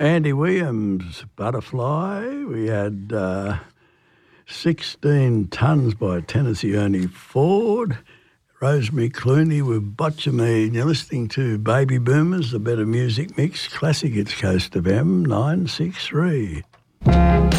Andy Williams, Butterfly. We had 16 Tons by Tennessee Ernie Ford. Rosemary Clooney with Botcha Me. You're listening to Baby Boomers, the Better Music Mix. Classic Hits Coast of M 963.